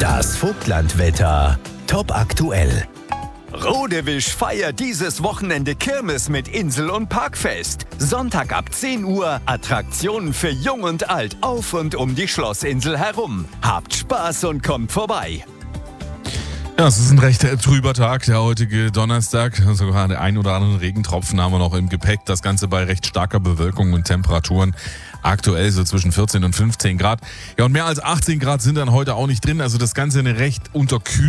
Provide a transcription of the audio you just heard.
Das Vogtlandwetter. Top aktuell. Rodewisch feiert dieses Wochenende Kirmes mit Insel- und Parkfest. Sonntag ab 10 Uhr Attraktionen für Jung und Alt auf und um die Schlossinsel herum. Habt Spaß und kommt vorbei. Ja, es ist ein recht trüber Tag, der heutige Donnerstag. Sogar der ein oder andere Regentropfen haben wir noch im Gepäck. Das Ganze bei recht starker Bewölkung und Temperaturen. Aktuell so zwischen 14 und 15 Grad. Ja, und mehr als 18 Grad sind dann heute auch nicht drin. Also das Ganze eine recht unterkühlte